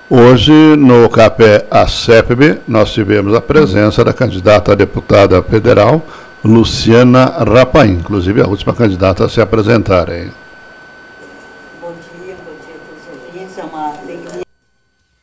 Hoje, no CAPE ACEPB, nós tivemos a presença da candidata a deputada federal, Luciana Rapaim, inclusive a última candidata a se apresentar. Bom dia a todos os ouvintes. É uma alegria